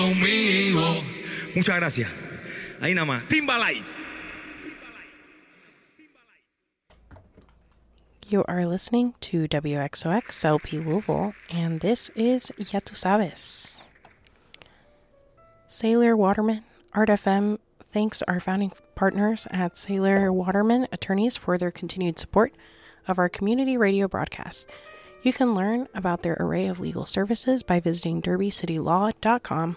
Conmigo. Muchas gracias. Ahí nada más. Timba Live. You are listening to WXOX LP Louisville, and this is Ya Tu Sabes. Sailor Waterman, Art FM thanks our founding partners at Sailor Waterman Attorneys for their continued support of our community radio broadcast. You can learn about their array of legal services by visiting derbycitylaw.com.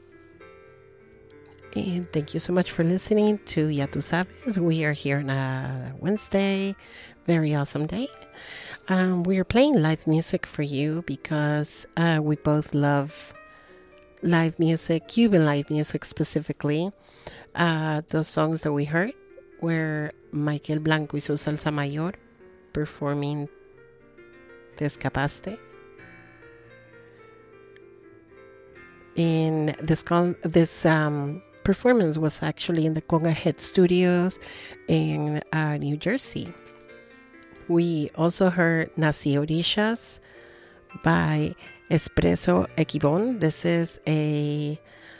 And thank you so much for listening to Ya Tu Sabes. We are here on a Wednesday, very awesome day. We are playing live music for you because we both love live music, Cuban live music specifically. Those songs that we heard were Michael Blanco y su Salsa Mayor performing Te Escapaste. In this performance was actually in the Conga Head Studios in New Jersey. We also heard Nací Orishas by Espresso Equibon. This is a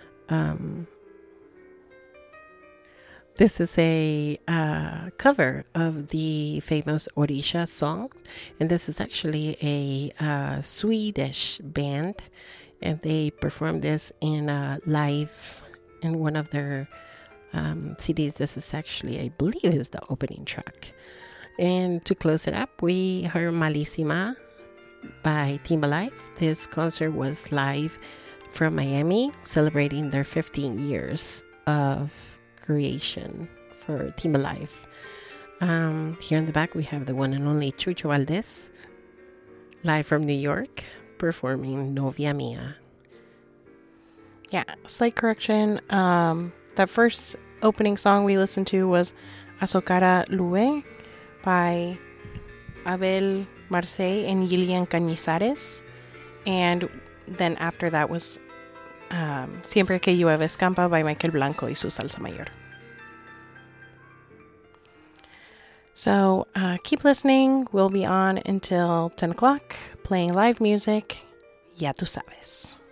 cover of the famous Orisha song, and this is actually a Swedish band, and they performed this in live in one of their CDs. This is actually, I believe, is the opening track. And to close it up, we heard Malísima by Timberlife. This concert was live from Miami, celebrating their 15 years of creation for Timberlife. Here in the back, we have the one and only Chucho Valdez, live from New York, performing Novia Mia. Yeah, slight correction. That first opening song we listened to was Azocara Lue by Abel Marcé and Yilian Cañizares. And then after that was Siempre que llueve escampa by Michael Blanco y su Salsa Mayor. So keep listening. We'll be on until 10 o'clock playing live music. Ya Tu Sabes.